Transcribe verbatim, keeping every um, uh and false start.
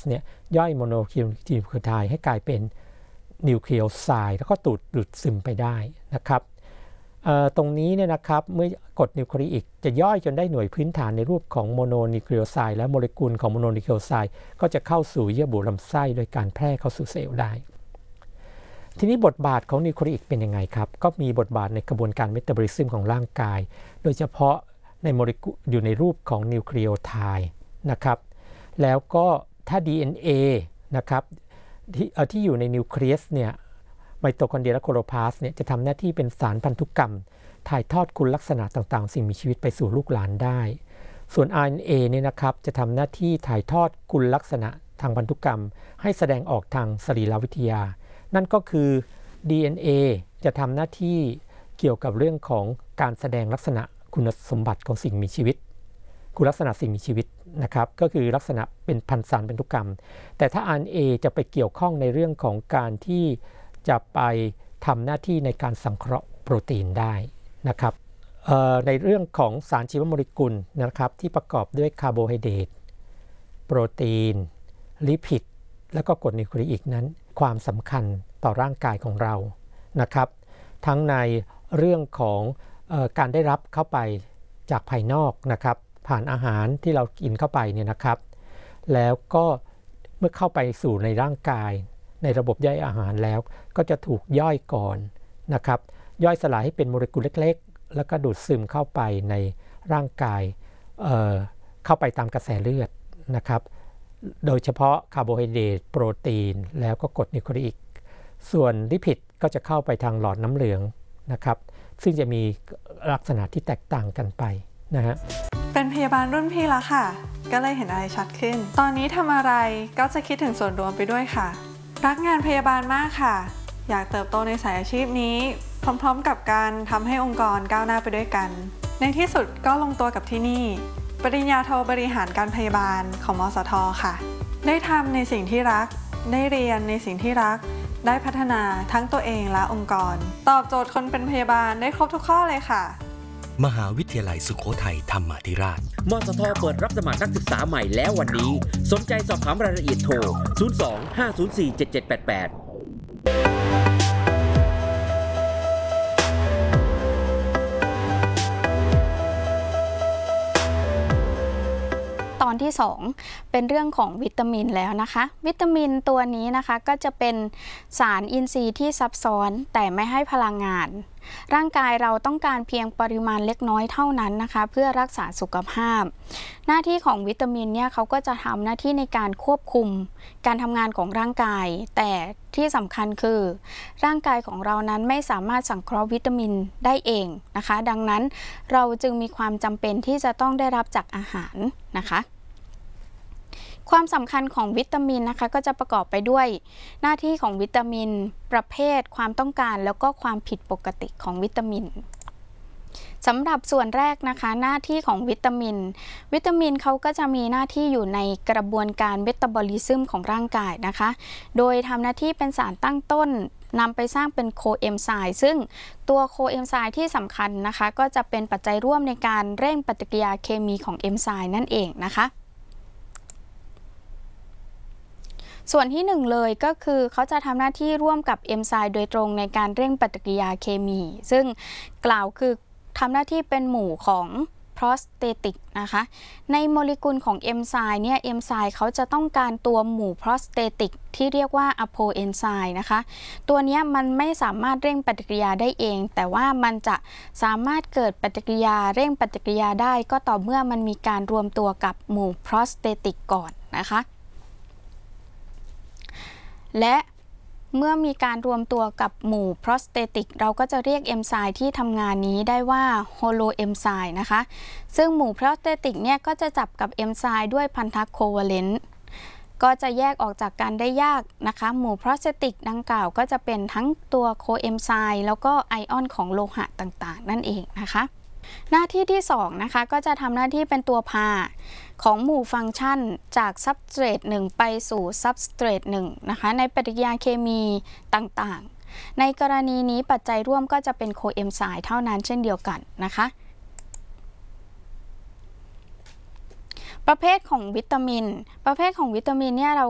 เนี่ยย่อยโมโนนิวคลีโอไทด์ให้กลายเป็นนิวคลีโอไซด์แล้วก็ดูดดูดซึมไปได้นะครับตรงนี้เนี่ยนะครับเมื่อกรดนิวคลีอิกจะย่อยจนได้หน่วยพื้นฐานในรูปของโมโนนิวคลีโอไซด์และโมเลกุลของโมโนนิวคลีโอไซด์ก็จะเข้าสู่เยื่อบุลำไส้โดยการแพร่เข้าสู่เซลล์ได้ทีนี้บทบาทของนิวคลีอิกเป็นยังไงครับก็มีบทบาทในกระบวนการเมตาบอลิซึมของร่างกายโดยเฉพาะในโมเลกุลอยู่ในรูปของนิวคลีโอไทด์นะครับแล้วก็ถ้า ดี เอ็น เอ นะครับที่ที่อยู่ในนิวเคลียสเนี่ยไมโตคอนเดรียและโคโลพลาสต์เนี่ยจะทำหน้าที่เป็นสารพันธุกรรมถ่ายทอดคุณลักษณะต่างๆสิ่งมีชีวิตไปสู่ลูกหลานได้ส่วน อาร์ เอ็น เอ เนี่ยนะครับจะทำหน้าที่ถ่ายทอดคุณลักษณะทางพันธุกรรมให้แสดงออกทางสรีรวิทยานั่นก็คือ ดี เอ็น เอ จะทำหน้าที่เกี่ยวกับเรื่องของการแสดงลักษณะคุณสมบัติของสิ่งมีชีวิตคุณลักษณะสิ่งมีชีวิตนะครับก็คือลักษณะเป็นพันธุ์สารพันธุกรรมแต่ถ้า อาร์ เอ็น เอ จะไปเกี่ยวข้องในเรื่องของการที่จะไปทำหน้าที่ในการสังเคราะห์โปรตีนได้นะครับในเรื่องของสารชีวโมเลกุลนะครับที่ประกอบด้วยคาร์โบไฮเดรตโปรตีนลิพิดและก็กรดนิวคลีอิกนั้นความสำคัญต่อร่างกายของเรานะครับทั้งในเรื่องของเอ่อการได้รับเข้าไปจากภายนอกนะครับผ่านอาหารที่เรากินเข้าไปเนี่ยนะครับแล้วก็เมื่อเข้าไปสู่ในร่างกายในระบบย่อยอาหารแล้วก็จะถูกย่อยก่อนนะครับย่อยสลายให้เป็นโมเลกุลเล็กๆแล้วก็ดูดซึมเข้าไปในร่างกายเอ่อเข้าไปตามกระแสเลือดนะครับโดยเฉพาะคาร์โบไฮเดรตโปรตีนแล้วก็กรดนิวคลีอิกส่วนลิพิดก็จะเข้าไปทางหลอดน้ำเหลืองนะครับซึ่งจะมีลักษณะที่แตกต่างกันไปนะฮะเป็นพยาบาลรุ่นพี่แล้วค่ะก็เลยเห็นอะไรชัดขึ้นตอนนี้ทำอะไรก็จะคิดถึงส่วนรวมไปด้วยค่ะรักงานพยาบาลมากค่ะอยากเติบโตในสายอาชีพนี้พร้อมๆกับการทำให้องค์กรก้าวหน้าไปด้วยกันในที่สุดก็ลงตัวกับที่นี่ปริญญาโทบริหารการพยาบาลของมสท.ค่ะได้ทำในสิ่งที่รักได้เรียนในสิ่งที่รักได้พัฒนาทั้งตัวเองและองค์กรตอบโจทย์คนเป็นพยาบาลได้ครบทุกข้อเลยค่ะมหาวิทยาลัยสุโขทัยธรรมาธิราชมสท.เปิดรับสมัครนักศึกษาใหม่แล้ววันนี้สนใจสอบถามรายละเอียดโทรศูนย์ สอง ห้า ศูนย์ สี่ เจ็ด เจ็ด แปด แปดตอนที่สองเป็นเรื่องของวิตามินแล้วนะคะวิตามินตัวนี้นะคะก็จะเป็นสารอินทรีย์ที่ซับซ้อนแต่ไม่ให้พลังงานร่างกายเราต้องการเพียงปริมาณเล็กน้อยเท่านั้นนะคะเพื่อรักษาสุขภาพหน้าที่ของวิตามินเนี่ยเขาก็จะทำหน้าที่ในการควบคุมการทำงานของร่างกายแต่ที่สำคัญคือร่างกายของเรานั้นไม่สามารถสังเคราะห์วิตามินได้เองนะคะดังนั้นเราจึงมีความจำเป็นที่จะต้องได้รับจากอาหารนะคะความสำคัญของวิตามินนะคะก็จะประกอบไปด้วยหน้าที่ของวิตามินประเภทความต้องการแล้วก็ความผิดปกติของวิตามินสำหรับส่วนแรกนะคะหน้าที่ของวิตามินวิตามินเขาก็จะมีหน้าที่อยู่ในกระบวนการเมตาบอลิซึมของร่างกายนะคะโดยทำหน้าที่เป็นสารตั้งต้นนำไปสร้างเป็นโคเอนไซม์ซึ่งตัวโคเอนไซม์ที่สำคัญนะคะก็จะเป็นปัจจัยร่วมในการเร่งปฏิกิริยาเคมีของเอนไซม์นั่นเองนะคะส่วนที่หนึ่งเลยก็คือเขาจะทำหน้าที่ร่วมกับเอนไซม์โดยตรงในการเร่งปฏิกิริยาเคมีซึ่งกล่าวคือทำหน้าที่เป็นหมู่ของโปรสเตติกนะคะในโมเลกุลของเอนไซม์เนี่ยเอนไซม์เขาจะต้องการตัวหมู่โปรสเตติกที่เรียกว่าอะโพเอนไซม์นะคะตัวนี้มันไม่สามารถเร่งปฏิกิริยาได้เองแต่ว่ามันจะสามารถเกิดปฏิกิริยาเร่งปฏิกิริยาได้ก็ต่อเมื่อมันมีการรวมตัวกับหมู่โปรสเตติกก่อนนะคะและเมื่อมีการรวมตัวกับหมู่โปรสเตติกเราก็จะเรียกเอนไซม์ที่ทำงานนี้ได้ว่าโฮโลเอนไซม์นะคะซึ่งหมู่โปรสเตติกเนี่ยก็จะจับกับเอนไซม์ด้วยพันธะโควาเลนต์ก็จะแยกออกจากกันได้ยากนะคะหมู่โปรสเตติกดังกล่าวก็จะเป็นทั้งตัวโคเอนไซม์แล้วก็ไอออนของโลหะต่างๆนั่นเองนะคะหน้าที่ที่สองนะคะก็จะทำหน้าที่เป็นตัวพาของหมู่ฟังก์ชันจากซับสเตรทหนึ่งไปสู่ซับสเตรทหนึ่งนะคะในปฏิกิริยาเคมีต่างๆในกรณีนี้ปัจจัยร่วมก็จะเป็นโคเอนไซม์เท่านั้นเช่นเดียวกันนะคะประเภทของวิตามินประเภทของวิตามินเนี่ยเรา